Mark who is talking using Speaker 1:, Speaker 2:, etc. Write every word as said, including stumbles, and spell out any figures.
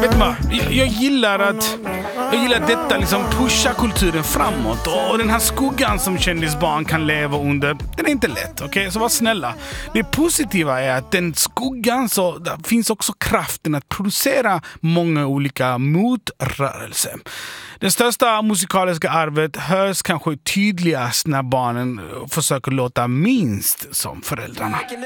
Speaker 1: vet du vad? Jag, jag gillar att jag gillar att detta liksom pushar kulturen framåt. Och den här skuggan som kändisbarn kan leva under, den är inte lätt, okej? Okay? Så var snälla. Det positiva är att den skuggan, så där finns också kraften att producera många olika motrörelser. Det största musikaliska arvet hörs kanske tydligast när barnen försöker låta minst som föräldrarna.